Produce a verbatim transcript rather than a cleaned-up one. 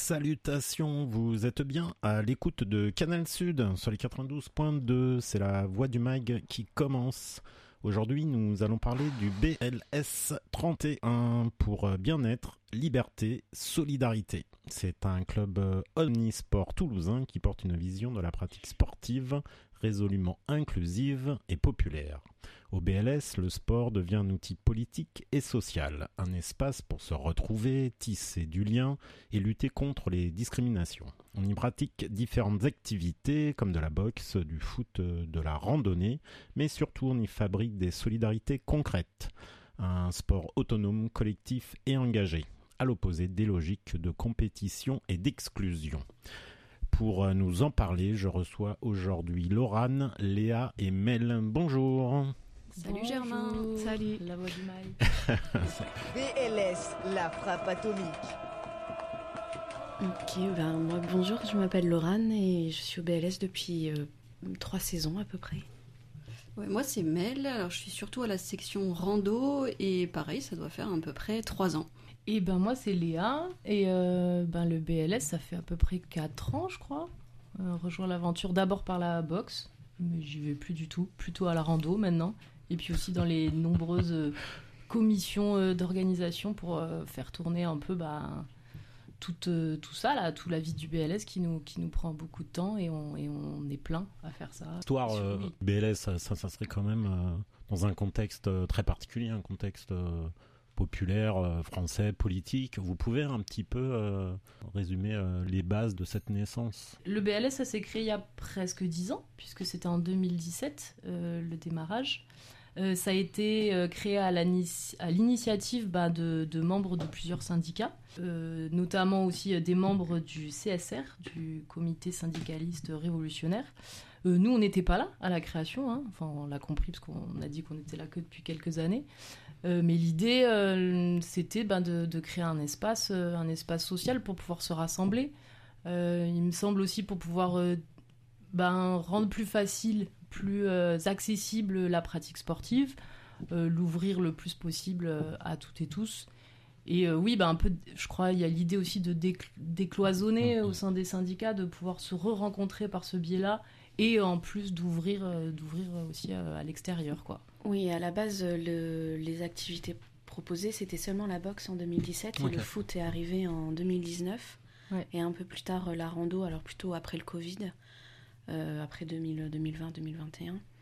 Salutations, vous êtes bien à l'écoute de Canal Sud sur les quatre-vingt-douze virgule deux, c'est la voix du mag qui commence. Aujourd'hui, nous allons parler du B L S trente et un pour bien-être, liberté, solidarité. C'est un club omnisport toulousain qui porte une vision de la pratique sportive résolument inclusive et populaire. Au B L S, le sport devient un outil politique et social, un espace pour se retrouver, tisser du lien et lutter contre les discriminations. On y pratique différentes activités comme de la boxe, du foot, de la randonnée, mais surtout on y fabrique des solidarités concrètes. Un sport autonome, collectif et engagé, à l'opposé des logiques de compétition et d'exclusion. Pour nous en parler, je reçois aujourd'hui Laurane, Léa et Mel. Bonjour. Salut Bonjour. Germain. Salut. La voix du mal. B L S, la frappe atomique. Ok, ben moi bonjour, je m'appelle Laurane et je suis au B L S depuis euh, trois saisons à peu près. Ouais, moi c'est Mel, alors je suis surtout à la section rando et pareil, ça doit faire à peu près trois ans. Et ben moi c'est Léa et euh, ben le B L S ça fait à peu près quatre ans je crois. Euh, rejoindre l'aventure d'abord par la boxe, mais j'y vais plus du tout, plutôt à la rando maintenant. Et puis aussi dans les nombreuses euh, commissions euh, d'organisation pour euh, faire tourner un peu bah, tout, euh, tout ça, là, toute la vie du B L S qui nous, qui nous prend beaucoup de temps et on, et on est plein à faire ça. Histoire euh, Oui. B L S, ça, ça, ça serait quand même euh, dans un contexte euh, très particulier, un contexte euh, populaire, euh, français, politique. Vous pouvez un petit peu euh, résumer euh, les bases de cette naissance? Le B L S ça s'est créé il y a presque dix ans, puisque c'était en deux mille dix-sept euh, le démarrage. Euh, ça a été euh, créé à, à l'initiative bah, de, de membres de plusieurs syndicats, euh, notamment aussi euh, des membres du C S R, du Comité syndicaliste révolutionnaire. Euh, nous, on n'était pas là à la création, hein. Enfin, on l'a compris parce qu'on a dit qu'on était là que depuis quelques années. Euh, mais l'idée, euh, c'était bah, de, de créer un espace, euh, un espace social pour pouvoir se rassembler. Euh, il me semble aussi pour pouvoir euh, bah, rendre plus facile, plus euh, accessible la pratique sportive, euh, l'ouvrir le plus possible euh, à toutes et tous. Et euh, oui, bah, un peu, je crois, il y a l'idée aussi de décl- décloisonner au sein des syndicats, de pouvoir se re-rencontrer par ce biais-là, et en plus d'ouvrir, euh, d'ouvrir aussi euh, à l'extérieur, quoi. Oui, à la base, le, les activités proposées, c'était seulement la boxe en deux mille dix-sept Okay. et le foot est arrivé en deux mille dix-neuf. Ouais. Et un peu plus tard, la rando, alors plutôt après le Covid, euh, après deux mille vingt deux mille vingt et un.